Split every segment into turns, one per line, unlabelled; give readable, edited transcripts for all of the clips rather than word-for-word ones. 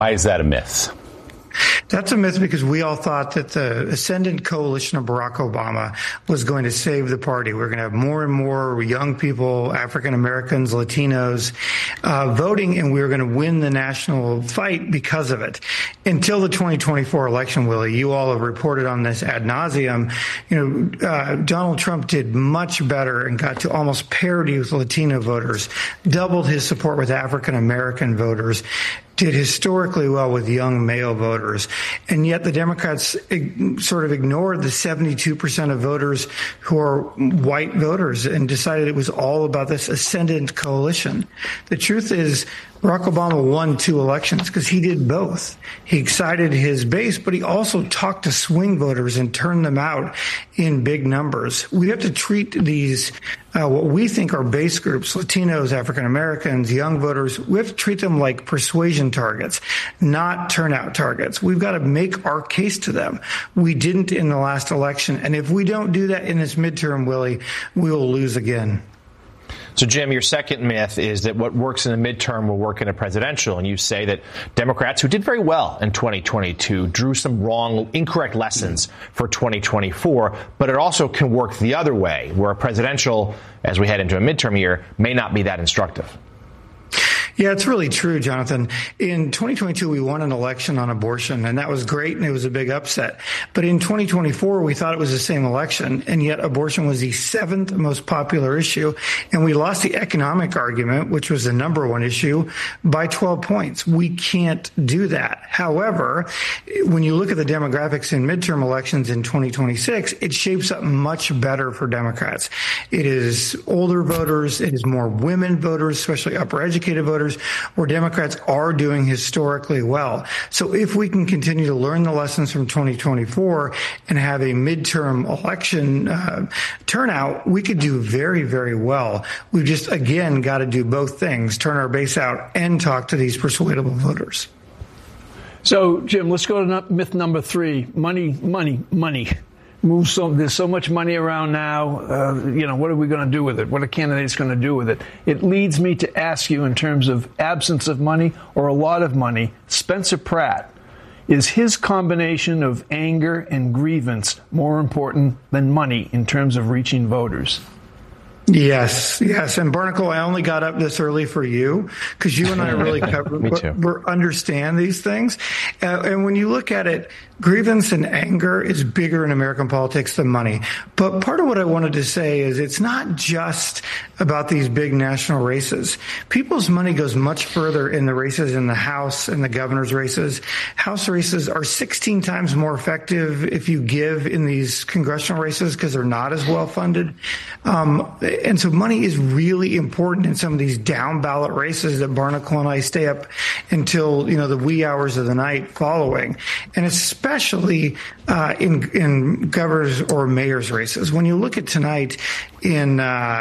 Why is that a myth?
That's a myth because we all thought that the ascendant coalition of Barack Obama was going to save the party. We're going to have more and more young people, African Americans, Latinos, voting, and we were going to win the national fight because of it. Until the 2024 election, Willie, you all have reported on this ad nauseum. Donald Trump did much better and got to almost parity with Latino voters, doubled his support with African American voters, did historically well with young male voters. And yet the Democrats sort of ignored the 72% of voters who are white voters and decided it was all about this ascendant coalition. The truth is, Barack Obama won 2 elections because he did both. He excited his base, but he also talked to swing voters and turned them out in big numbers. We have to treat these, what we think are base groups, Latinos, African Americans, young voters, we have to treat them like persuasion targets, not turnout targets. We've got to make our case to them. We didn't in the last election. And if we don't do that in this midterm, Willie, we will lose again.
So, Jim, your second myth is that what works in a midterm will work in a presidential. And you say that Democrats who did very well in 2022 drew some incorrect lessons for 2024. But it also can work the other way, where a presidential, as we head into a midterm year, may not be that instructive.
Yeah, it's really true, Jonathan. In 2022, we won an election on abortion, and that was great, and it was a big upset. But in 2024, we thought it was the same election, and yet abortion was the 7th most popular issue, and we lost the economic argument, which was the number 1 issue, by 12 points. We can't do that. However, when you look at the demographics in midterm elections in 2026, it shapes up much better for Democrats. It is older voters, it is more women voters, especially upper educated voters, where Democrats are doing historically well. So if we can continue to learn the lessons from 2024 and have a midterm election turnout, we could do very, very well. We've just, again, got to do both things, turn our base out and talk to these persuadable voters.
So, Jim, let's go to myth number 3, money. There's so much money around now. What are we going to do with it? What are candidates going to do with it? It leads me to ask you, in terms of absence of money or a lot of money, Spencer Pratt, is his combination of anger and grievance more important than money in terms of reaching voters?
Yes. And Barnacle, I only got up this early for you because you and I really understand these things. And when you look at it, grievance and anger is bigger in American politics than money. But part of what I wanted to say is it's not just about these big national races. People's money goes much further in the races in the House and the governor's races. House races are 16 times more effective if you give in these congressional races because they're not as well funded. And so money is really important in some of these down ballot races that Barnacle and I stay up until, the wee hours of the night following. And especially in governor's or mayor's races. When you look at tonight in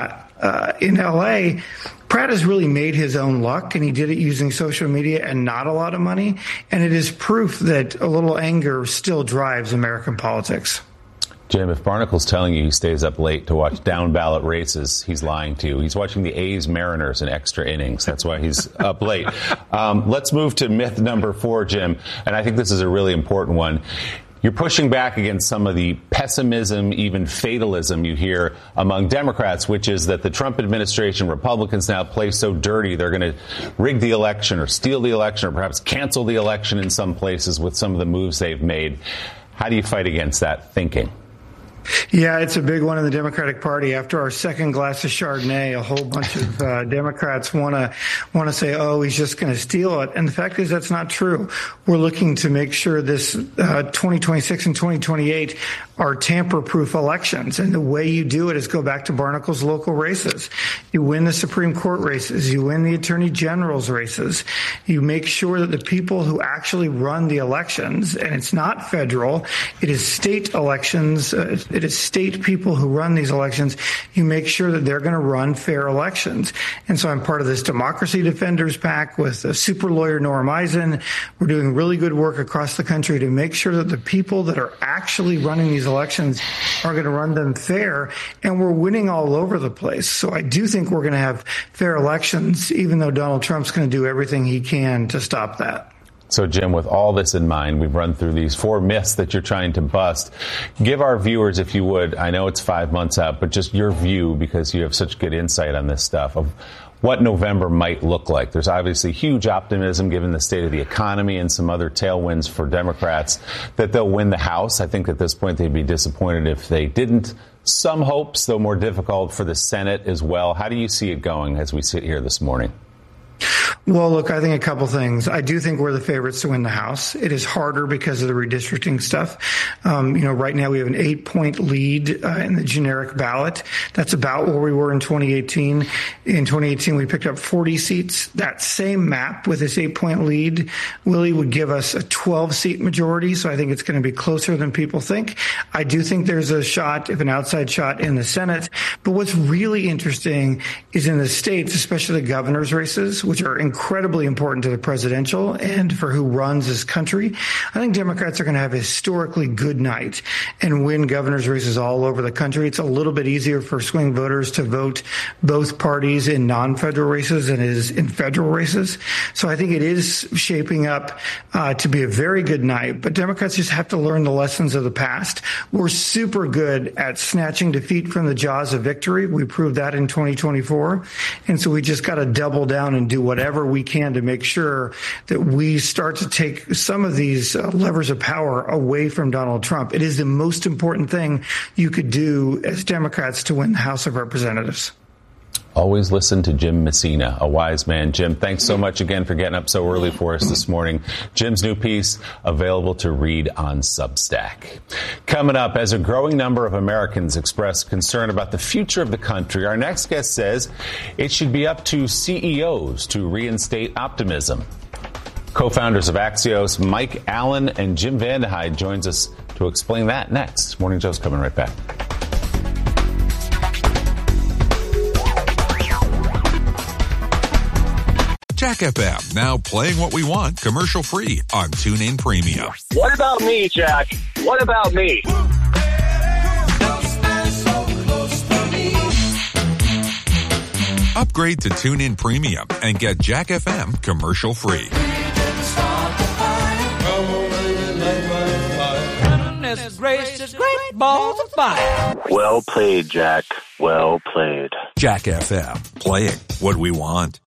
L.A., Pratt has really made his own luck, and he did it using social media and not a lot of money. And it is proof that a little anger still drives American politics.
Jim, if Barnacle's telling you he stays up late to watch down-ballot races, he's lying to you. He's watching the A's Mariners in extra innings. That's why he's up late. Let's move to myth number 4, Jim, and I think this is a really important one. You're pushing back against some of the pessimism, even fatalism you hear among Democrats, which is that the Trump administration, Republicans now play so dirty, they're going to rig the election or steal the election or perhaps cancel the election in some places with some of the moves they've made. How do you fight against that thinking?
Yeah, it's a big one in the Democratic Party. After our second glass of Chardonnay, a whole bunch of Democrats want to say, oh, he's just going to steal it. And the fact is that's not true. We're looking to make sure this 2026 and 2028 are tamper-proof elections. And the way you do it is go back to Barnacle's local races. You win the Supreme Court races. You win the Attorney General's races. You make sure that the people who actually run the elections, and it's not federal, it is state elections, it is state people who run these elections, you make sure that they're going to run fair elections. And so I'm part of this Democracy Defenders PAC with super lawyer Norm Eisen. We're doing really good work across the country to make sure that the people that are actually running these elections are going to run them fair, and we're winning all over the place. So I do think we're going to have fair elections, even though Donald Trump's going to do everything he can to stop that.
So, Jim, with all this in mind, we've run through these 4 myths that you're trying to bust. Give our viewers, if you would, I know it's 5 months out, but just your view, because you have such good insight on this stuff, of what November might look like. There's obviously huge optimism given the state of the economy and some other tailwinds for Democrats that they'll win the House. I think at this point they'd be disappointed if they didn't. Some hopes, though more difficult, for the Senate as well. How do you see it going as we sit here this morning?
Well, look, I think a couple things. I do think we're the favorites to win the House. It is harder because of the redistricting stuff. Right now we have an 8-point lead in the generic ballot. That's about where we were in 2018. In 2018, we picked up 40 seats. That same map with this 8-point lead, Willie, would give us a 12-seat majority. So I think it's going to be closer than people think. I do think there's a shot, if an outside shot, in the Senate. But what's really interesting is in the states, especially the governor's races, which are incredibly important to the presidential and for who runs this country. I think Democrats are going to have a historically good night and win governor's races all over the country. It's a little bit easier for swing voters to vote both parties in non-federal races than it is in federal races. So I think it is shaping up to be a very good night. But Democrats just have to learn the lessons of the past. We're super good at snatching defeat from the jaws of victory. We proved that in 2024. And so we just got to double down and do whatever we can to make sure that we start to take some of these levers of power away from Donald Trump. It is the most important thing you could do as Democrats to win the House of Representatives.
Always listen to Jim Messina, a wise man. Jim, thanks so much again for getting up so early for us this morning. Jim's new piece available to read on Substack. Coming up, as a growing number of Americans express concern about the future of the country, our next guest says it should be up to CEOs to reinstate optimism. Co-founders of Axios, Mike Allen and Jim Vandehei, joins us to explain that next. Morning Joe's coming right back.
Jack FM, now playing what we want, commercial-free on TuneIn Premium.
What about me, Jack? What about me?
Upgrade to TuneIn Premium and get Jack FM commercial-free.
Gracious, great balls of fire.
Well played, Jack. Well played.
Jack FM, playing what we want.